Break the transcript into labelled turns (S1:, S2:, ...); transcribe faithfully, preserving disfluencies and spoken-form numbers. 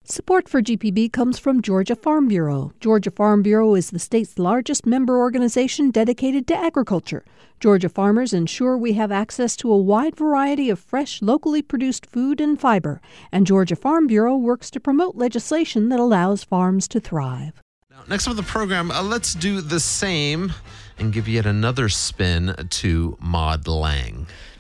S1: Support for G P B comes from Georgia Farm Bureau. Georgia Farm Bureau is the state's largest member organization dedicated to agriculture. Georgia farmers ensure we have access to a wide variety of fresh, locally produced food and fiber. And Georgia Farm Bureau works to promote legislation that allows farms to thrive.
S2: Now, next up on the program, uh, let's do the same and give yet another spin to Maud Lang.